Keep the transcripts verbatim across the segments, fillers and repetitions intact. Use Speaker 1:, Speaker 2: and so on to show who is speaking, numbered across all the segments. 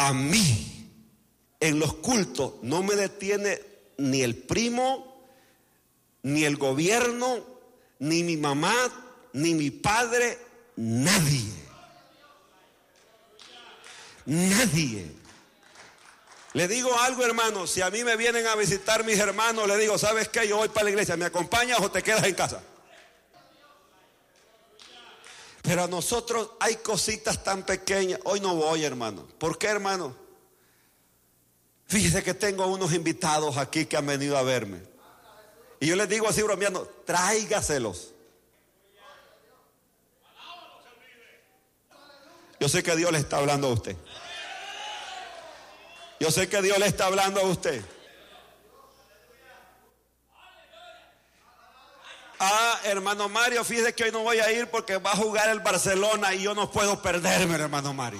Speaker 1: a mí en los cultos no me detiene ni el primo, ni el gobierno, ni mi mamá, ni mi padre, nadie. Nadie. Le digo algo, hermano, si a mí me vienen a visitar mis hermanos, le digo, ¿sabes qué? Yo voy para la iglesia, ¿me acompañas o te quedas en casa? Pero a nosotros hay cositas tan pequeñas. Hoy no voy, hermano. ¿Por qué, hermano? Fíjese que tengo unos invitados aquí que han venido a verme. Y yo les digo así bromeando, tráigaselos. Yo sé que Dios le está hablando a usted. Yo sé que Dios le está hablando a usted. Ah, hermano Mario, fíjese que hoy no voy a ir porque va a jugar el Barcelona y yo no puedo perderme, hermano Mario.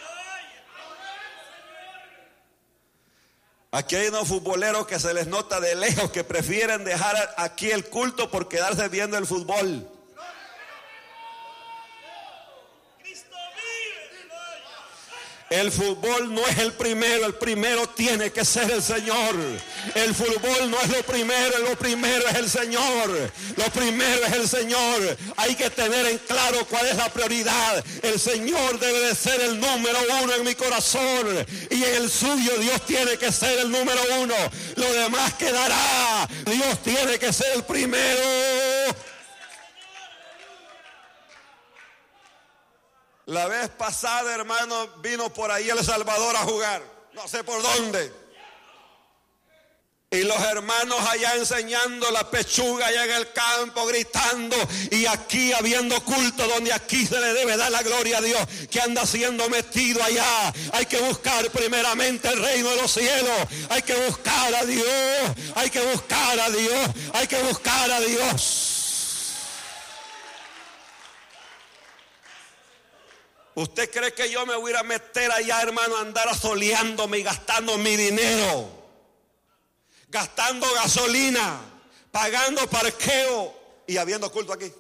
Speaker 1: Aquí hay unos futboleros que se les nota de lejos que prefieren dejar aquí el culto por quedarse viendo el fútbol. El fútbol no es el primero, el primero tiene que ser el Señor. El fútbol no es lo primero, lo primero es el Señor. Lo primero es el Señor. Hay que tener en claro cuál es la prioridad. El Señor debe de ser el número uno en mi corazón. Y en el suyo Dios tiene que ser el número uno. Lo demás quedará. Dios tiene que ser el primero. La vez pasada, hermano, vino por ahí El Salvador a jugar. No sé por dónde. Y los hermanos allá enseñando la pechuga allá en el campo, gritando. Y aquí habiendo culto donde aquí se le debe dar la gloria a Dios. Que anda siendo metido allá. Hay que buscar primeramente el reino de los cielos. Hay que buscar a Dios. Hay que buscar a Dios. Hay que buscar a Dios. ¿Usted cree que yo me voy a ir a meter allá, hermano, a andar asoleándome y gastando mi dinero? Gastando gasolina, pagando parqueo y habiendo culto aquí.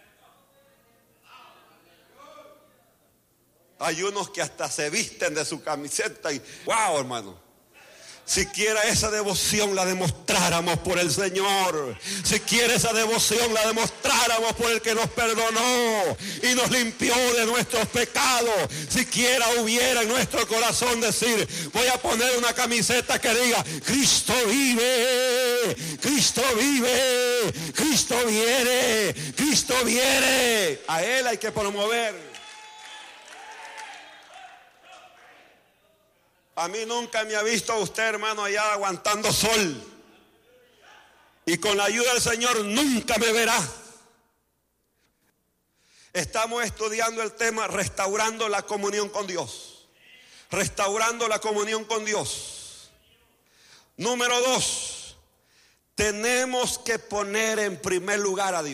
Speaker 1: Hay unos que hasta se visten de su camiseta y wow, hermano. Siquiera esa devoción la demostráramos por el Señor. Siquiera esa devoción la demostráramos por el que nos perdonó y nos limpió de nuestros pecados. Siquiera hubiera en nuestro corazón decir, voy a poner una camiseta que diga, Cristo vive, Cristo vive, Cristo viene, Cristo viene. A Él hay que promover. A mí nunca me ha visto usted, hermano, allá aguantando sol. Y con la ayuda del Señor nunca me verá. Estamos estudiando el tema restaurando la comunión con Dios. Restaurando la comunión con Dios. Número dos, tenemos que poner en primer lugar a Dios.